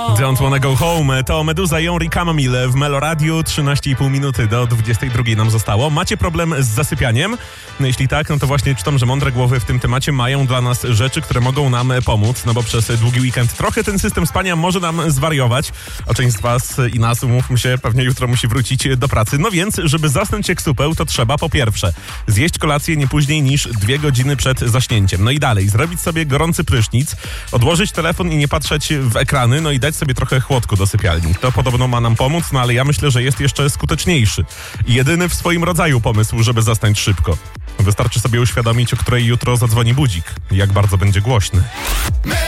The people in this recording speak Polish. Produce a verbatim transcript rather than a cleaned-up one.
Don't Wanna Go Home to Meduza i Henri Camomile w Meloradiu. trzynaście i pół minuty do dwudziestej drugiej nam zostało. Macie problem z zasypianiem? No jeśli tak, no to właśnie czytam, że mądre głowy w tym temacie mają dla nas rzeczy, które mogą nam pomóc, no bo przez długi weekend trochę ten system spania może nam zwariować, a część z was i nas, umówmy się, pewnie jutro musi wrócić do pracy. No więc, żeby zasnąć jak supeł, to trzeba po pierwsze zjeść kolację nie później niż dwie godziny przed zaśnięciem. No i dalej, zrobić sobie gorący prysznic, odłożyć telefon i nie patrzeć w ekrany, no i dać sobie trochę chłodku do sypialni. To podobno ma nam pomóc, no ale ja myślę, że jest jeszcze skuteczniejszy i jedyny w swoim rodzaju pomysł, żeby zasnąć szybko. Wystarczy sobie uświadomić, o której jutro zadzwoni budzik, jak bardzo będzie głośny.